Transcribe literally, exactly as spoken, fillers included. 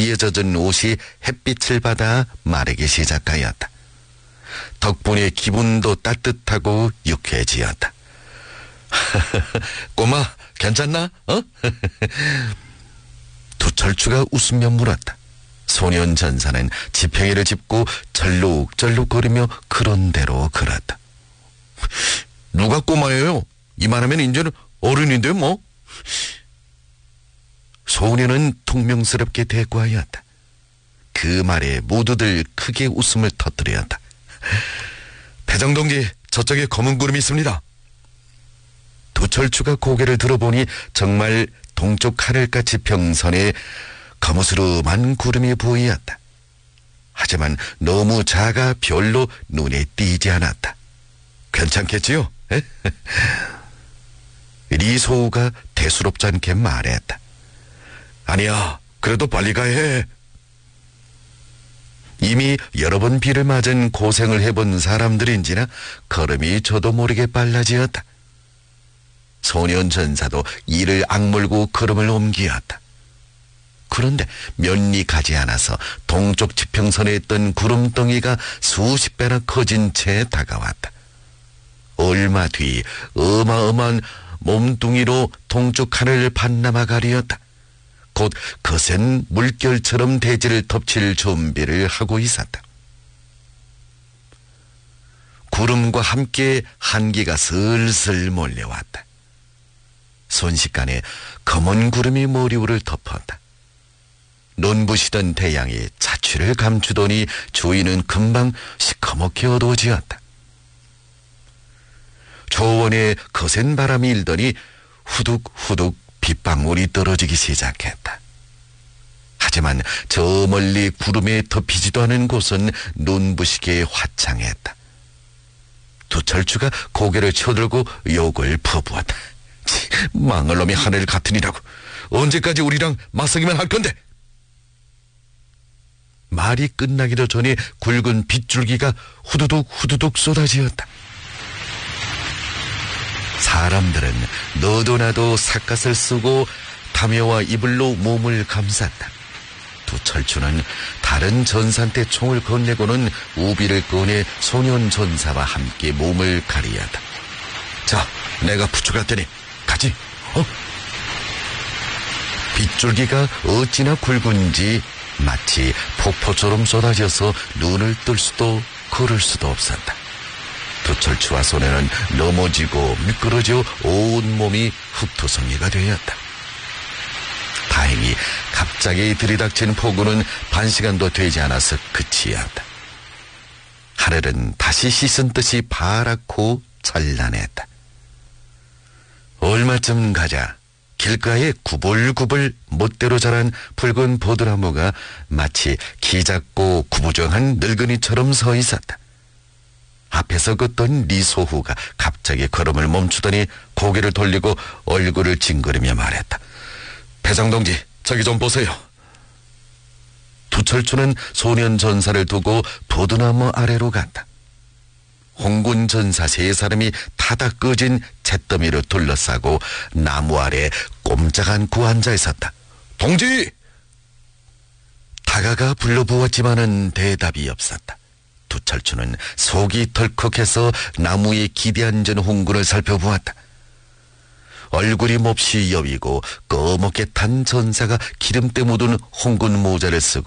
땀에 젖은 옷이 햇빛을 받아 마르기 시작하였다. 덕분에 기분도 따뜻하고 유쾌해지었다. 꼬마, 괜찮나? 어? 두철추가 웃으며 물었다. 소년 전사는 지팽이를 짚고 절룩절룩거리며 그런 대로 걸었다. 누가 꼬마예요? 이만하면 이제는 어른인데 뭐? 소년은 통명스럽게 대꾸하였다. 그 말에 모두들 크게 웃음을 터뜨렸다. 대장동지, 저쪽에 검은 구름이 있습니다. 두철추가 고개를 들어보니 정말 동쪽 하늘같이 평선에 거무스름한 구름이 보이었다. 하지만 너무 작아 별로 눈에 띄지 않았다. 괜찮겠지요? 리소우가 대수롭지 않게 말했다. 아니야, 그래도 빨리 가야 해. 이미 여러 번 비를 맞은 고생을 해본 사람들인지나 걸음이 저도 모르게 빨라지었다. 소년 전사도 이를 악물고 걸음을 옮기었다. 그런데 몇 리 가지 않아서 동쪽 지평선에 있던 구름덩이가 수십 배나 커진 채 다가왔다. 얼마 뒤 어마어마한 몸뚱이로 동쪽 하늘을 반남아 가리었다. 곧 거센 물결처럼 대지를 덮칠 준비를 하고 있었다. 구름과 함께 한기가 슬슬 몰려왔다. 순식간에 검은 구름이 머리 위를 덮었다. 눈부시던 태양이 자취를 감추더니 주위는 금방 시커멓게 어두워지었다. 초원에 거센 바람이 일더니 후둑후둑 빗방울이 떨어지기 시작했다. 하지만 저 멀리 구름에 덮이지도 않은 곳은 눈부시게 화창했다. 두철추가 고개를 쳐들고 욕을 퍼부었다. 치, 망할 놈이 하늘 같으니라고. 언제까지 우리랑 맞서기만 할 건데? 말이 끝나기도 전에 굵은 빗줄기가 후두둑 후두둑 쏟아지었다. 사람들은 너도 나도 삿갓을 쓰고 담요와 이불로 몸을 감쌌다. 두철추는 다른 전사한테 총을 건네고는 우비를 꺼내 소년 전사와 함께 몸을 가리었다. 자, 내가 부축할 테니 가지. 어? 빗줄기가 어찌나 굵은지 마치 폭포처럼 쏟아져서 눈을 뜰 수도 걸을 수도 없었다. 두철추와 소년은 넘어지고 미끄러져 온몸이 흙투성이가 되었다. 다행히 갑자기 들이닥친 폭우는 반시간도 되지 않아서 끝이었다. 하늘은 다시 씻은 듯이 파랗고 찬란했다. 얼마쯤 가자 길가에 구불구불 멋대로 자란 붉은 보드나무가 마치 키 작고 구부정한 늙은이처럼 서 있었다. 앞에서 걷던 리소후가 갑자기 걸음을 멈추더니 고개를 돌리고 얼굴을 찡그리며 말했다. 대장동지, 저기 좀 보세요. 두철추는 소년 전사를 두고 보드나무 아래로 갔다. 홍군 전사 세 사람이 타다 꺼진 잿더미를 둘러싸고 나무 아래 꼼짝 않고 앉아 있었다. 동지! 다가가 불러보았지만은 대답이 없었다. 두철추는 속이 덜컥해서 나무에 기대앉은 홍군을 살펴보았다. 얼굴이 몹시 여위고 꺼멓게 탄 전사가 기름때 묻은 홍군 모자를 쓰고